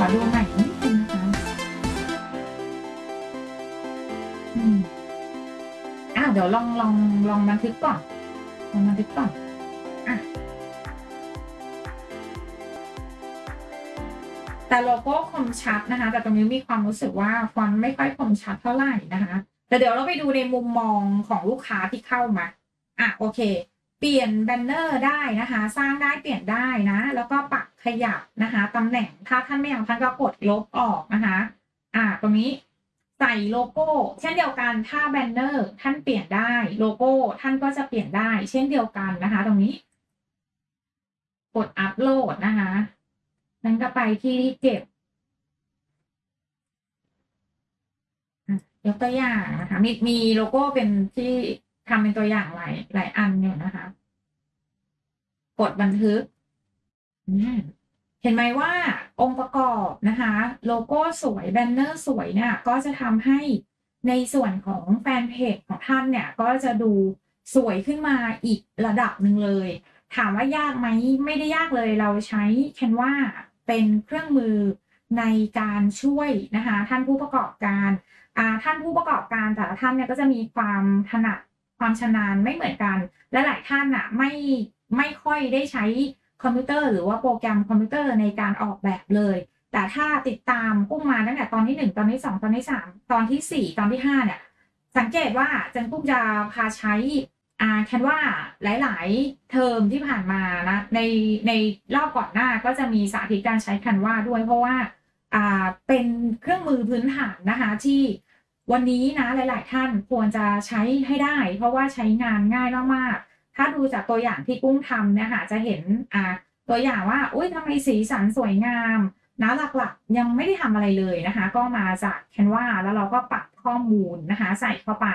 อดูใหม่นิดนึงนะคะเดี๋ยวลองบันทึกก่อนลองบันทึกก่อนแต่โลโก้คมชัดนะคะแต่ตรงนี้มีความรู้สึกว่าฟอนต์ไม่ค่อยคมชัดเท่าไหร่นะคะแต่เดี๋ยวเราไปดูในมุมมองของลูกค้าที่เข้ามาโอเคเปลี่ยนแบนเนอร์ได้นะคะสร้างได้เปลี่ยนได้นะแล้วก็ปรับขยับนะคะตำแหน่งถ้าท่านไม่อยากท่านก็กดลบออกนะคะตรงนี้ใส่โลโก้เช่นเดียวกันถ้าแบนเนอร์ท่านเปลี่ยนได้โลโก้ท่านก็จะเปลี่ยนได้เช่นเดียวกันนะคะตรงนี้กดอัปโหลดนะคะนั้นก็ไปที่เก็บยกตัวอย่างนะคะมีโลโก้เป็นที่ทำเป็นตัวอย่างหลายอันอยู่นะคะ กดบันทึกเห็นไหมว่าองค์ประกอบนะคะโลโก้สวยแบนเนอร์สวยเนี่ยก็จะทำให้ในส่วนของแฟนเพจของท่านเนี่ยก็จะดูสวยขึ้นมาอีกระดับหนึ่งเลยถามว่ายากไหมไม่ได้ยากเลยเราใช้ Canva เป็นเครื่องมือในการช่วยนะคะท่านผู้ประกอบการท่านผู้ประกอบการแต่ละท่านเนี่ยก็จะมีความถนัดความชำนาญไม่เหมือนกันและหลายท่านไม่ค่อยได้ใช้คอมพิวเตอร์หรือว่าโปรแกรมคอมพิวเตอร์ในการออกแบบเลยแต่ถ้าติดตามกุ้งมาตั้งแต่ตอนที่1ตอนที่2ตอนที่3ตอนที่4ตอนที่5เนี่ยสังเกตว่าจันกุ้งจะพาใช้Canva หลายๆเทอมที่ผ่านมานะในรอบก่อนหน้าก็จะมีสาธิตการใช้ Canva ด้วยเพราะว่าเป็นเครื่องมือพื้นฐานนะคะที่วันนี้นะหลายๆท่านควรจะใช้ให้ได้เพราะว่าใช้งานง่ายมากๆถ้าดูจากตัวอย่างที่กุ้งทำเนี่ยค่ะจะเห็นตัวอย่างว่าอุ้ยทำไมสีสันสวยงามนะหลักๆยังไม่ได้ทำอะไรเลยนะคะก็มาจาก Canva แล้วเราก็ปรับข้อมูลนะคะใส่เข้าไป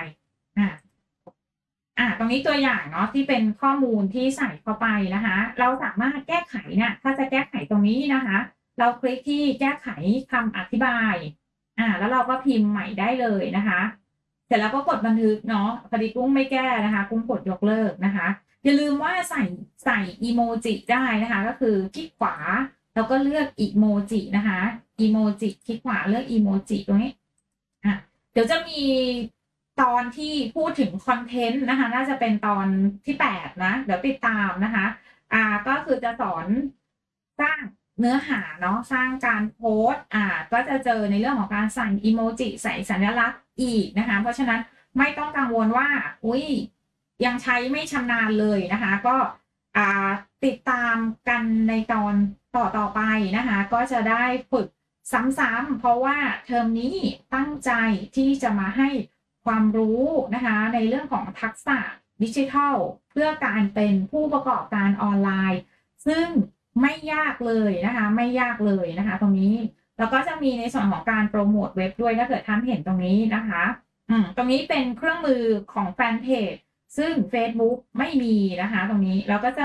ตรงนี้ตัวอย่างเนาะที่เป็นข้อมูลที่ใส่เข้าไปนะคะเราสามารถแก้ไขเนี่ยถ้าจะแก้ไขตรงนี้นะคะเราคลิกที่แก้ไขคำอธิบายแล้วเราก็พิมพ์ใหม่ได้เลยนะคะเสร็จแล้วก็กดบันทึกเนาะพอดีกุ้งไม่แก้นะคะกุ้งกดยกเลิกนะคะอย่าลืมว่าใส่อีโมจิได้นะคะก็คือคลิกขวาแล้วก็เลือกอีโมจินะคะอีโมจิคลิกขวาเลือกอีโมจิตรงนี้เดี๋ยวจะมีตอนที่พูดถึงคอนเทนต์นะคะน่าจะเป็นตอนที่8นะเดี๋ยวติดตามนะคะก็คือจะสอนสร้างเนื้อหาเนาะสร้างการโพสต์ก็จะเจอในเรื่องของการใส่อีโมจิใส่สัญลักษณ์อีกนะคะเพราะฉะนั้นไม่ต้องกังวลว่ายังใช้ไม่ชำนาญเลยนะคะก็ติดตามกันในตอนต่อไปนะคะก็จะได้ฝึกซ้ำๆเพราะว่าเทอมนี้ตั้งใจที่จะมาให้ความรู้นะคะในเรื่องของทักษะดิจิทัลเพื่อการเป็นผู้ประกอบการออนไลน์ซึ่งไม่ยากเลยนะคะไม่ยากเลยนะคะตรงนี้แล้วก็จะมีในส่วนของการโปรโมทเว็บด้วยถ้าเกิดท่านเห็นตรงนี้นะคะตรงนี้เป็นเครื่องมือของแฟนเพจซึ่ง Facebook ไม่มีนะคะตรงนี้แล้วก็จะ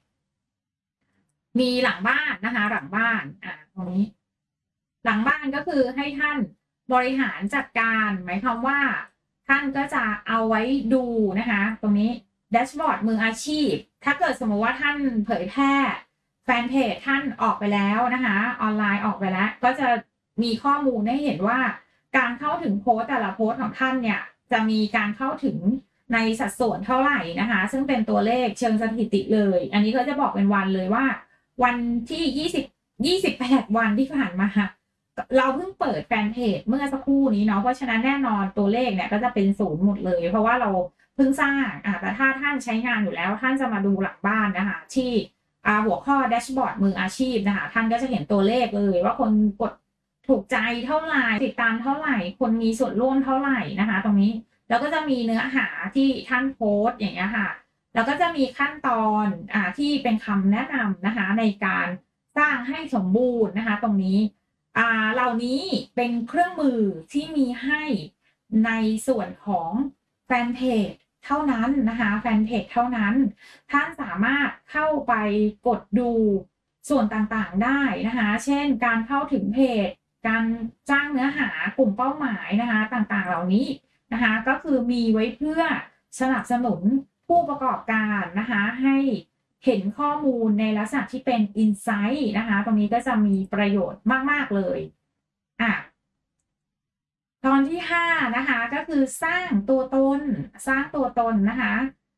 มีหลังบ้านนะคะหลังบ้านตรงนี้หลังบ้านก็คือให้ท่านบริหารจัดการหมายความว่าท่านก็จะเอาไว้ดูนะคะตรงนี้แดชบอร์ดมืออาชีพถ้าเกิดสมมติว่าท่านเผยแพร่แฟนเพจท่านออกไปแล้วนะคะออนไลน์ออกไปแล้วก็จะมีข้อมูลให้เห็นว่าการเข้าถึงโพสต์แต่ละโพสต์ของท่านเนี่ยจะมีการเข้าถึงในสัดส่วนเท่าไหร่นะคะซึ่งเป็นตัวเลขเชิงสถิติเลยอันนี้ก็จะบอกเป็นวันเลยว่าวันที่28วันที่ผ่านมาเราเพิ่งเปิดแฟนเพจเมื่อสักครู่นี้เนาะเพราะฉะนั้นแน่นอนตัวเลขเนี่ยก็จะเป็น0หมดเลยเพราะว่าเราเพิ่งสร้างแต่ถ้าท่านใช้งานอยู่แล้วท่านจะมาดูหลังบ้านนะคะที่หัวข้อแดชบอร์ดมืออาชีพนะคะท่านก็จะเห็นตัวเลขเลยว่าคนกดถูกใจเท่าไหร่ติดตามเท่าไหร่คนมีส่วนร่วมเท่าไหร่นะคะตรงนี้แล้วก็จะมีเนื้อหาที่ท่านโพสต์อย่างเงี้ยค่ะแล้วก็จะมีขั้นตอนที่เป็นคำแนะนำนะคะในการสร้างให้สมบูรณ์นะคะตรงนี้เหล่านี้เป็นเครื่องมือที่มีให้ในส่วนของแฟนเพจเท่านั้นนะคะแฟนเพจเท่านั้นท่านสามารถเข้าไปกดดูส่วนต่างๆได้นะคะเช่นการเข้าถึงเพจการสร้างเนื้อหากลุ่มเป้าหมายนะคะต่างๆเหล่านี้นะคะก็คือมีไว้เพื่อสนับสนุนผู้ประกอบการนะคะให้เห็นข้อมูลในลักษณะที่เป็น Insight นะคะตรงนี้ก็จะมีประโยชน์มากๆเลยอ่ะตอนที่5นะคะก็คือสร้างตัวตนนะคะ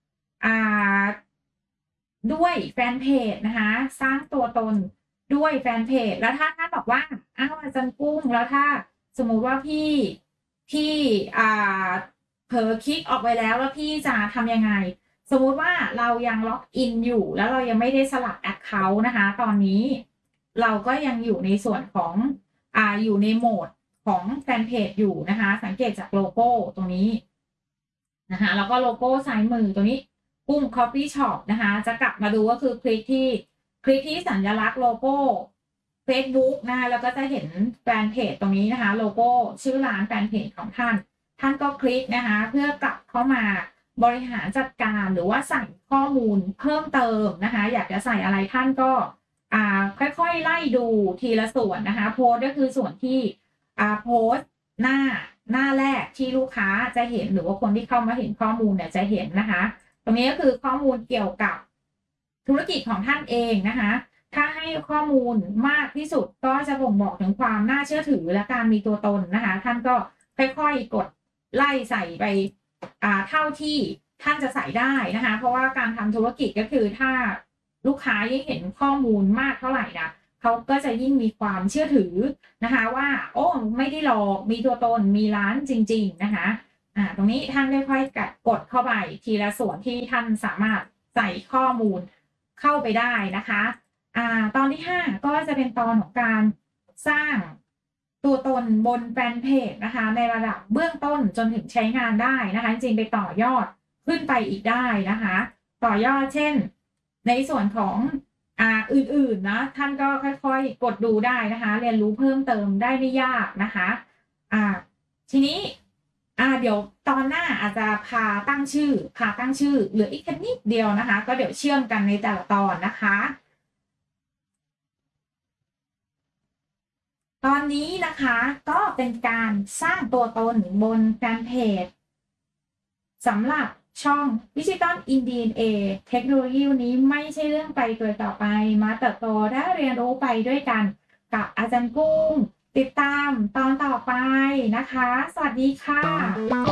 ด้วยแฟนเพจนะคะสร้างตัวตนด้วยแฟนเพจแล้วถ้าท่านบอกว่าอ้าวอาจารย์กุ้งแล้วถ้าสมมุติว่าพี่เผลอคลิกออกไปแล้วพี่จะทำยังไงสมมุติว่าเรายังล็อกอินอยู่แล้วเรายังไม่ได้สลับแอคเคาท์นะคะตอนนี้เราก็ยังอยู่ในส่วนของอยู่ในโหมดของแฟนเพจอยู่นะคะสังเกตจากโลโก้ตรงนี้นะคะแล้วก็โลโก้ซ้ายมือตัวนี้กุ้ง Coffee Shop นะคะจะกลับมาดูก็คือคลิกที่สัญลักษณ์โลโก้ Facebook นะคะแล้วก็จะเห็นแฟนเพจตรงนี้นะคะโลโก้ชื่อร้านแฟนเพจของท่านก็คลิกนะคะเพื่อกลับเข้ามาบริหารจัดการหรือว่าใส่ข้อมูลเพิ่มเติมนะคะอยากจะใส่อะไรท่านก็ค่อยๆไล่ดูทีละส่วนนะคะโพสก็คือส่วนที่โพสหน้าแรกที่ลูกค้าจะเห็นหรือว่าคนที่เข้ามาเห็นข้อมูลเนี่ยจะเห็นนะคะตรงนี้ก็คือข้อมูลเกี่ยวกับธุรกิจของท่านเองนะคะถ้าให้ข้อมูลมากที่สุดก็จะบ่งบอกถึงความน่าเชื่อถือและการมีตัวตนนะคะท่านก็ค่อยๆกดไล่ใส่ไปเท่าที่ท่านจะใส่ได้นะคะเพราะว่าการทำธุรกิจก็คือถ้าลูกค้ายิ่งเห็นข้อมูลมากเท่าไหร่นะเขาก็จะยิ่งมีความเชื่อถือนะคะว่าโอ้ไม่ได้หลอกมีตัวตนมีร้านจริงๆนะคะตรงนี้ท่านค่อยๆกดเข้าไปทีละส่วนที่ท่านสามารถใส่ข้อมูลเข้าไปได้นะคะตอนที่5ก็จะเป็นตอนของการสร้างตัวตนบนแฟนเพจนะคะในระดับเบื้องต้นจนถึงใช้งานได้นะคะจริงๆไปต่อยอดขึ้นไปอีกได้นะคะต่อยอดเช่นในส่วนของอื่นๆนะท่านก็ค่อยๆกดดูได้นะคะเรียนรู้เพิ่มเติมได้ไม่ยากนะคะทีนี้เดี๋ยวตอนหน้าอาจจะพาตั้งชื่อเหลืออีกแค่นิดเดียวนะคะก็เดี๋ยวเชื่อมกันในแต่ละตอนนะคะตอนนี้นะคะก็เป็นการสร้างตัวตนบนแฟนเพจสำหรับช่อง Digital in DNA เทคโนโลยีนี้ไม่ใช่เรื่องไกลตัวต่อไปมาเติบโตและเรียนรู้ไปด้วยกันกับอาจารย์กุ้งติดตามตอนต่อไปนะคะสวัสดีค่ะ